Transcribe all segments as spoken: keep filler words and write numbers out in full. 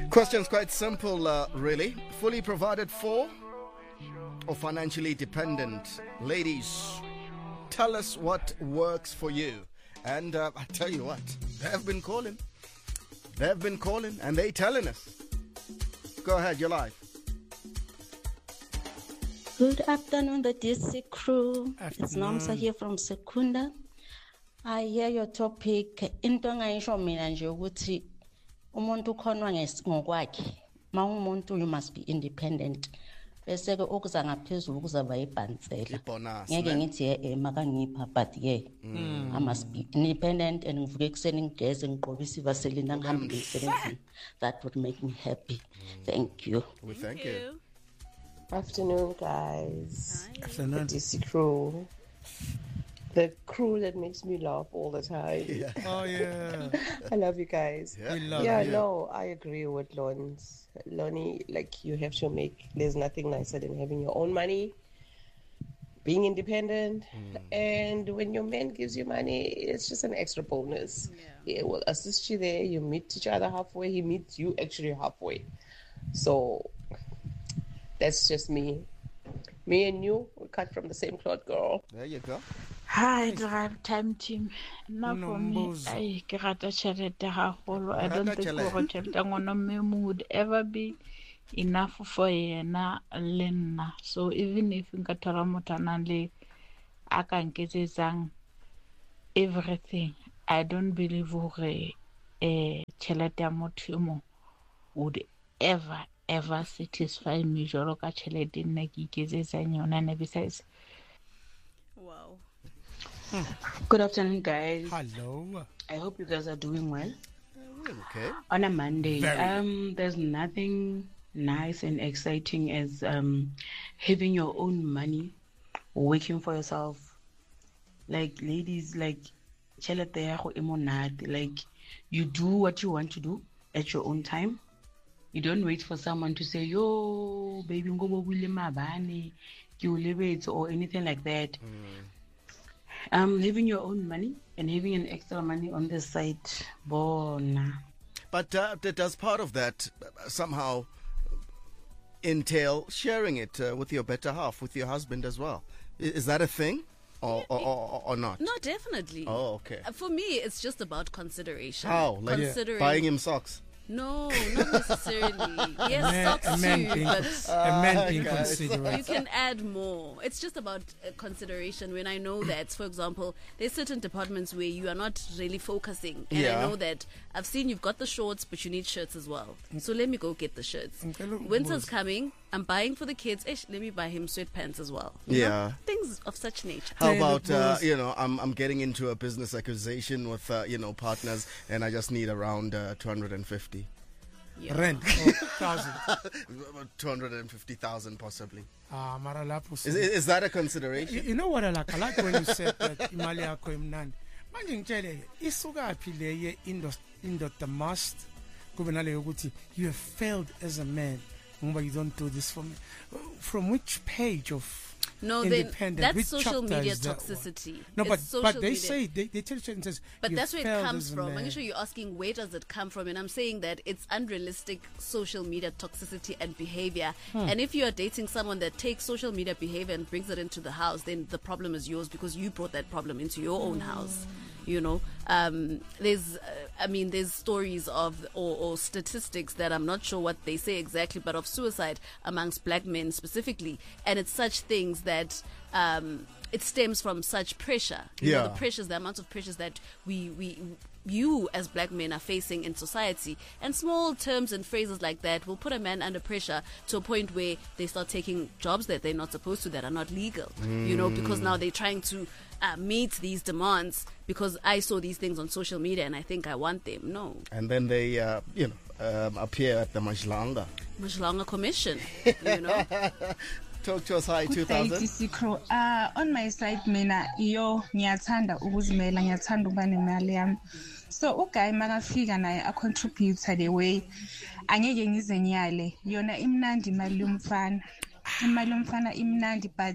Question's quite simple, uh, really. Fully provided for or financially dependent? Ladies, tell us what works for you. And uh, I tell you what, they have been calling. They have been calling and they telling us. Go ahead, you're live. Good afternoon, the D C crew. Afternoon. It's Nomsa here from Secunda. I hear your topic. Into ngayisho mina nje ukuthi umuntu ukhonwa ngokwakhe. Mawumuntu you must be independent. Bese ke okuza ngaphezulu kuzaba ibhansela. Ngeke ngithi eh makangipha but yeah. I must be independent and ngivuke ekuseni ngigeze ngigqobisa ivaseline ngihambe emsebenzini. That would make me happy. Thank you. We thank you. Afternoon, guys. Hi. Afternoon. The D C crew. The crew that makes me laugh all the time. Yeah. Oh, yeah. I love you guys. Yeah. We love yeah, you. no, I agree with Lons. Lonnie, like, you have to make, there's nothing nicer than having your own money, being independent. Mm. And when your man gives you money, it's just an extra bonus. Yeah. It will assist you there. You meet each other halfway. He meets you actually halfway. So that's just me. Me and you, we cut from the same cloth, girl. There you go. Hi, drive time team. Now for me, I rata chelete haholo. I don't think gore chelete ngwana mme would ever be enough for yena lenna. So even if nka thola motho a nang le a ka nketsetsang everything, I don't believe gore eh chelete ya motho mo would ever ever satisfy me jolo ka chelete nna ke iketsetsang yona. And besides, wow. Hmm. Good afternoon, guys. Hello. I hope you guys are doing well. Okay. On a Monday, Very. um, there's nothing nice and exciting as um having your own money, working for yourself. Like ladies, like chelete ya go e monate. Like you do what you want to do at your own time. You don't wait for someone to say, "Yo, baby, ngobo bule mabane, ki o lebetse," or anything like that. Mm. Um, having your own money and having an extra money on the side, bona. But uh, does part of that somehow entail sharing it uh, with your better half, with your husband as well? Is that a thing, or or, or, or not? No, definitely. Oh, okay. For me, it's just about consideration. How? Like Considering... buying him socks? No, not necessarily. Yes, a man, socks a man too, being, but a man being guys. considerate. you can add more. It's just about uh, consideration. When I know that, for example, there's certain departments where you are not really focusing, and Yeah. I know that I've seen you've got the shorts, but you need shirts as well. So let me go get the shirts. Okay, look, Winter's boys. coming. I'm buying for the kids. Ish, let me buy him sweatpants as well. You Yeah. know? Things of such nature. How Hey, about look, uh, boys. you know, I'm I'm getting into a business acquisition with uh, you know partners, and I just need around uh, two hundred and fifty. Yeah. Rent, oh, thousand. two hundred and fifty thousand possibly. Ah, mara lapho. Is, is that a consideration? You, you know what I like? I like when you said that imali yakho imnandi. Manje ngitshele isuka phi leye indo indo the must kube nale ukuthi you have failed as a man ngoba you don't do this for me. From which page of No, then independent? that's Which social chapter media is that one? toxicity. No, but It's social but they media. say they, they tell you and says But you that's where it failed comes as a from. man. I'm sure you're asking where does it come from, and I'm saying that it's unrealistic social media toxicity and behavior. Hmm. And if you are dating someone that takes social media behavior and brings it into the house, then the problem is yours because you brought that problem into your own house. You know, um, there's, uh, I mean, there's stories of or, or statistics that I'm not sure what they say exactly, but of suicide amongst black men specifically, and it's such things that. Um, it stems from such pressure. You Yeah. know, the pressures, the amount of pressures that we, we, you as black men are facing in society. And small terms and phrases like that will put a man under pressure to a point where they start taking jobs that they're not supposed to, that are not legal. Mm. You know, because now they're trying to uh, meet these demands because I saw these things on social media and I think I want them. No. And then they, uh, you know, um, appear at the Majlanga. Majlanga Commission, you know. Talk to us, hi, two Good day, thousand. D C crew. Uh, on my side, mina, iyo, ngiyathanda ukuzimela, ngiyathanda ukuba nemali yami. So, uguy makafika naye a contributor the way, angeke ngize ngiyale, yona imnandi imali yomfana. Imali yomfana imnandi, but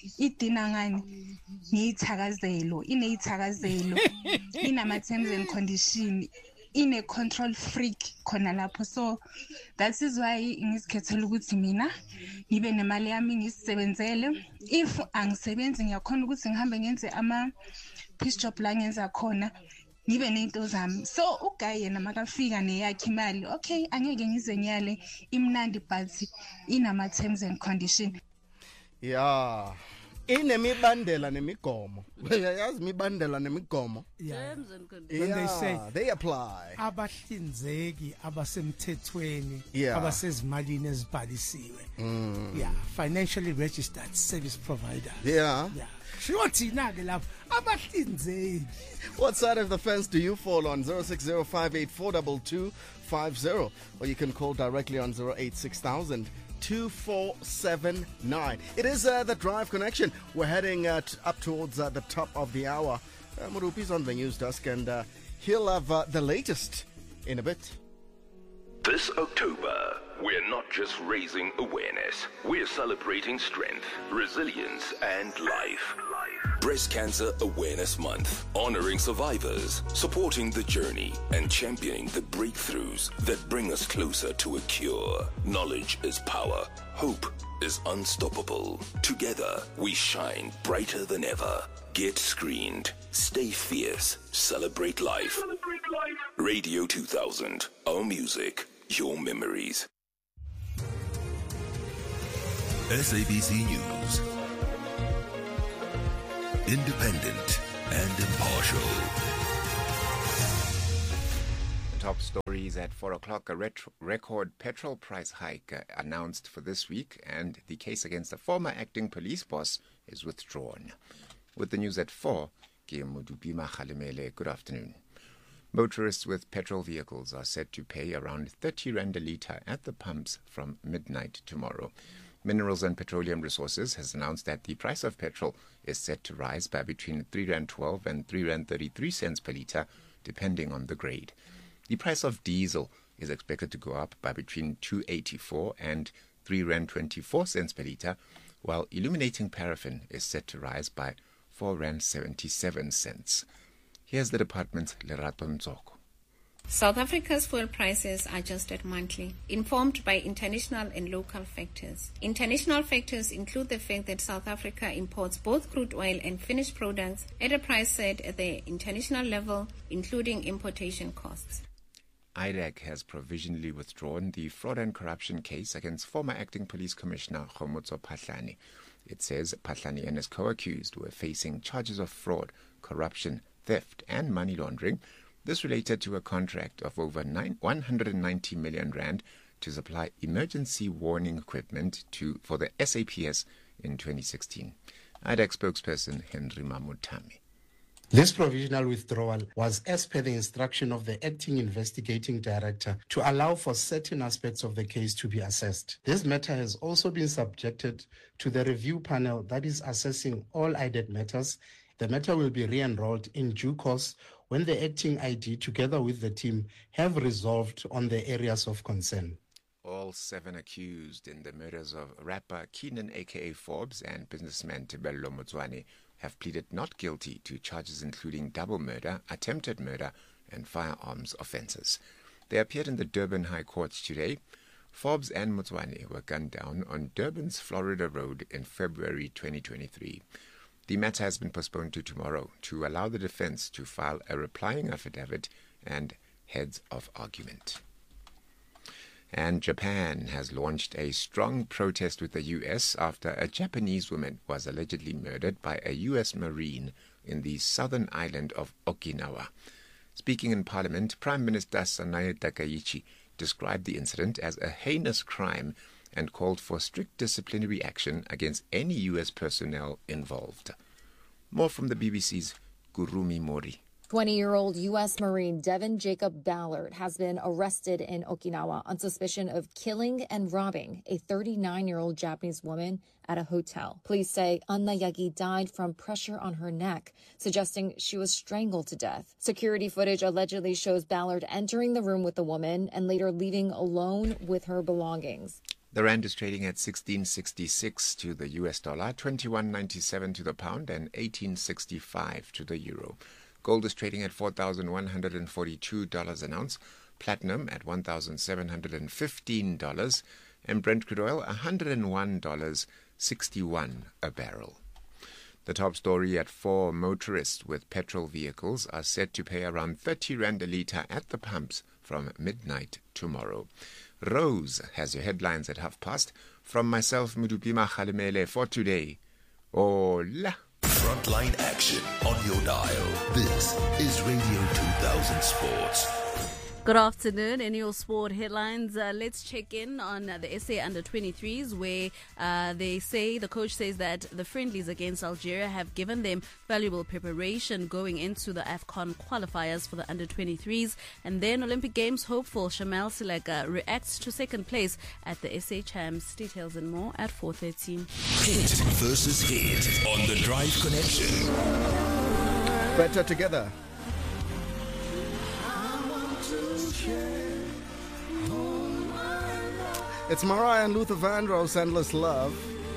idina ngani ngiyithakazelo, ineyithakazelo, inama terms and conditions. ine-control freak khona lapho. So that is why ngizikhethela ukuthi mina ngibe nemali yami ngisebenzele. If angisebenzi ngiyakhona ukuthi ngihambe ngenze ama-piece job la ngenza khona ngibe nento zami. So uGuy yena makafika neyakhe imali, okay, angeke ngize ngiyale imnandi but inama terms and condition. Yeah. Inemibandela nemigomo. Uyayazi imibandela nemigomo. Yeah. Terms and conditions. Yeah, When they say they apply. abahlinzeki abasemthethweni Yeah. abasezimalini ezibhalisiwe. Yeah, financially registered service provider. Yeah. Yeah. Shiwathina ke lapho abahlinzeki. What side of the fence do you fall on? zero six zero five eight four two two five zero. Or you can call directly on zero eight six thousand two four seven nine. It is uh, the Drive Connection. We're heading uh, t- up towards uh, the top of the hour. Uh, Murupi's on the news desk, and uh, he'll have uh, the latest in a bit. This October, we're not just raising awareness, we're celebrating strength, resilience, and life. Breast Cancer Awareness Month, honoring survivors, supporting the journey, and championing the breakthroughs that bring us closer to a cure. Knowledge is power. Hope is unstoppable. Together, we shine brighter than ever. Get screened. Stay fierce. Celebrate life. Radio two thousand. Our music, your memories. S A B C News. Independent and impartial. Top stories at four o'clock. A retro- record petrol price hike uh, announced for this week, and the case against the former acting police boss is withdrawn. With the news at four, Giyamudupima Khalimele, good afternoon. Motorists with petrol vehicles are set to pay around thirty rand a litre at the pumps from midnight tomorrow. Minerals and Petroleum Resources has announced that the price of petrol is set to rise by between three rand twelve and three rand thirty-three cents per litre, depending on the grade. The price of diesel is expected to go up by between two eighty-four and three rand twenty-four cents per litre, while illuminating paraffin is set to rise by four rand seventy-seven cents. Here's the department's Lerato Nzoko. South Africa's fuel prices are adjusted monthly, informed by international and local factors. International factors include the fact that South Africa imports both crude oil and finished products at a price set at the international level, including importation costs. I D A C has provisionally withdrawn the fraud and corruption case against former acting police commissioner Khomotso Phahlane. It says Phahlane and his co-accused were facing charges of fraud, corruption, theft, and money laundering. This related to a contract of over one hundred ninety million rand to supply emergency warning equipment to for the S A P S in twenty sixteen. I D A C spokesperson Henry Mamutami. This provisional withdrawal was as per the instruction of the acting investigating director to allow for certain aspects of the case to be assessed. This matter has also been subjected to the review panel that is assessing all I D A C matters. The matter will be re-enrolled in due course when the acting I D, together with the team, have resolved on the areas of concern. All seven accused in the murders of rapper Keenan aka Forbes and businessman Tebello Motswane have pleaded not guilty to charges including double murder, attempted murder, and firearms offences. They appeared in the Durban High Court today. Forbes and Motswane were gunned down on Durban's Florida Road in February twenty twenty-three. The matter has been postponed to tomorrow to allow the defense to file a replying affidavit and heads of argument. And Japan has launched a strong protest with the U S after a Japanese woman was allegedly murdered by a U S Marine in the southern island of Okinawa. Speaking in Parliament, Prime Minister Sanae Takaichi described the incident as a heinous crime and called for strict disciplinary action against any U S personnel involved. More from the B B C's Gurumi Mori. twenty-year-old U S Marine Devin Jacob Ballard has been arrested in Okinawa on suspicion of killing and robbing a thirty-nine-year-old Japanese woman at a hotel. Police say Anna Yagi died from pressure on her neck, suggesting she was strangled to death. Security footage allegedly shows Ballard entering the room with the woman and later leaving alone with her belongings. The rand is trading at sixteen sixty-six to the U S dollar, twenty-one ninety-seven to the pound, and eighteen sixty-five to the euro. Gold is trading at four thousand one hundred forty-two dollars an ounce. Platinum at one thousand seven hundred fifteen dollars. And Brent crude oil, one hundred one dollars and sixty-one cents a barrel. The top story at four motorists with petrol vehicles are set to pay around thirty rand a litre at the pumps from midnight tomorrow. Rose has your headlines at half past. From myself, Mudupima Khalimele, for today. Hola. Frontline action on your dial. This is Radio two thousand Sports. Good afternoon. In your sport headlines, uh, let's check in on uh, the S A under twenty-threes, where uh, they say, the coach says that the friendlies against Algeria have given them valuable preparation going into the AFCON qualifiers for the under twenty-threes. And then Olympic Games hopeful Shamel Silega reacts to second place at the S A Champs. Details and more at four thirty. Hit versus hit on the Drive Connection. Better together. It's Mariah and Luther Vandross, Endless Love.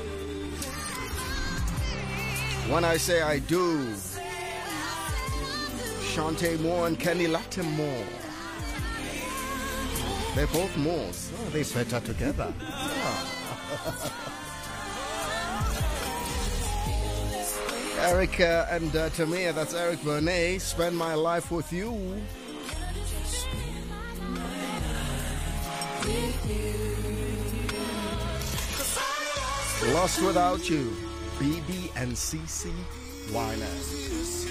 When I Say I Do. Shantae Moore and Kenny Lattimore. They're both Moors. Oh, they better together. Ah. Erica and uh, Tamia, that's Eric Bernay. Spend My Life With You. Lost Without You, B B and C C Winers.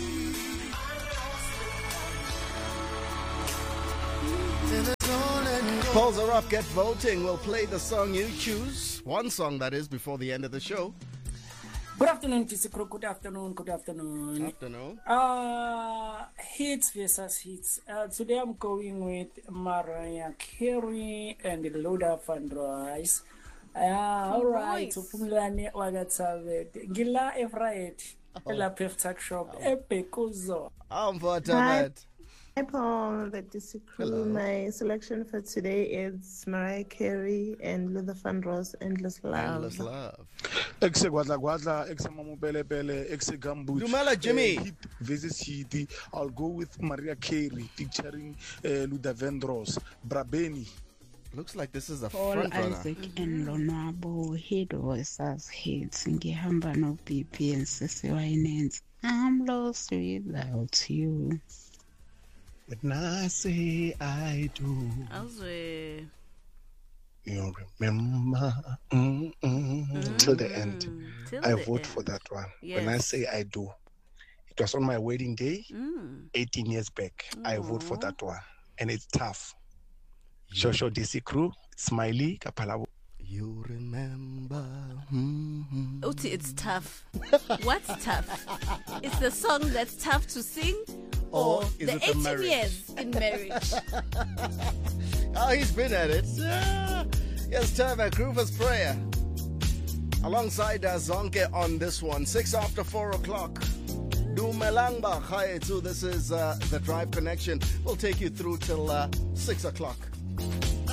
Polls are up, get voting. We'll play the song you choose. One song, that is, before the end of the show. Good afternoon, T C Crew. Good afternoon, good afternoon. Afternoon. Uh, hits versus hits. Uh, today I'm going with Mariah Carey and Luther Vandross. Ah, all right. So Pumlani Wagatsavet. Gila Efraet. Ela Perfect Shop. Epekuzo. I'm for that. Hi, Paul. The D C Crew. My selection for today is Mariah Carey and Luther Vandross, Endless Love. Endless Love. Exe Guadla Guadla, Exe Mamu Bele Bele, Exe Gambuch. Dumela Jimmy. Uh, hit versus hit. I'll go with Mariah Carey featuring uh, Luther Vandross. Brabeni. Looks like this is a Paul front runner. Isaac and Lonabo hit versus hits. Ngihamba no B P and Sisi Winans. I'm lost without you. When I say I do, Azwe. you remember mm, mm, mm. till the end. Till I the vote end. for that one. Yes. When I say I do, it was on my wedding day, Mm. eighteen years back. I vote for that one, and it's tough. Shosho D C Crew, Smiley, Kapalabu. You remember. Mm-hmm. Uti, it's tough. What's tough? It's the song that's tough to sing, or, Or is the it the eighteen marriage? years in marriage? Oh, he's been at it. Yeah. Yes, time at Groover's Prayer. Alongside uh, Zonke on this one. Six after four o'clock. Dumelangba. Hi, so this is uh, the Drive Connection. We'll take you through till uh, six o'clock.